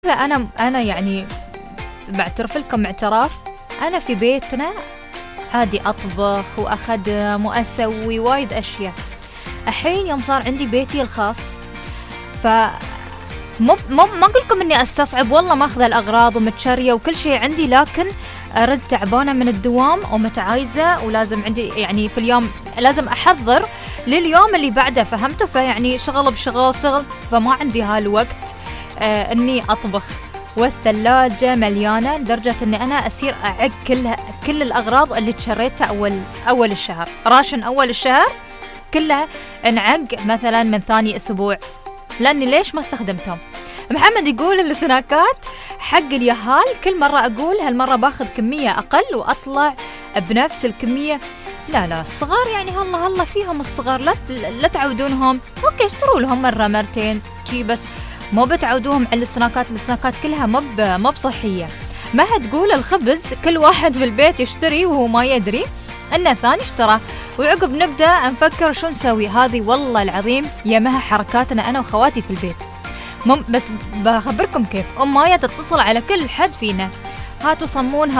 أنا يعني بعترف لكم اعتراف، أنا في بيتنا عادي أطبخ وأخدم وأسوي وايد أشياء. الحين يوم صار عندي بيتي الخاص، ف ما أقول لكم إني أستصعب، والله ماخذة الأغراض ومتشرية وكل شيء عندي، لكن أرد تعبانة من الدوام ومتعايزة، ولازم عندي يعني في اليوم لازم أحضر لليوم اللي بعده، فهمتوا؟ فيعني شغل بشغل، فما عندي هالوقت إني أطبخ. والثلاجة مليانة لدرجة إني أنا أصير أعق كل الأغراض اللي تشريتها أول الشهر، راشن أول الشهر كلها انعق مثلا من ثاني أسبوع، لأني ليش ما استخدمتهم. محمد يقول السناكات حق اليهال، كل مرة أقول هالمرة باخذ كمية أقل وأطلع بنفس الكمية. لا الصغار يعني هلا فيهم الصغار، لا تعودونهم، أوكي اشتروا لهم مرة مرتين شي، بس مو بتعودوهم على السناكات كلها ما بصحية. ما تقول الخبز كل واحد في البيت يشتري وهو ما يدري إنه ثاني اشترى، وعقب نبدأ نفكر شو نسوي. هذه والله العظيم يمها حركاتنا أنا وخواتي في البيت. بس بخبركم كيف مايا تتصل على كل حد فينا، هاتوا صمون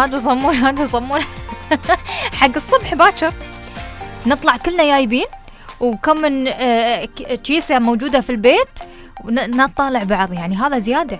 حق الصبح باكر نطلع كلنا جايبين، وكم من كيسة موجودة في البيت ونطالع بعض، يعني هذا زيادة.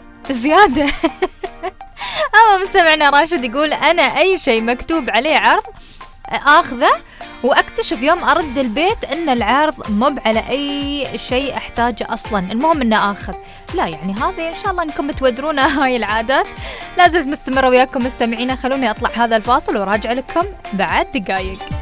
أما مستمعنا راشد يقول أنا أي شيء مكتوب عليه عرض آخذه، واكتشف يوم ارد البيت ان العرض مب على اي شيء احتاجه اصلا، المهم انه اخذ. لا يعني هذا ان شاء الله انكم تودرونا هاي العادات. لازلت مستمرة وياكم مستمعينا، خلوني اطلع هذا الفاصل وراجع لكم بعد دقايق.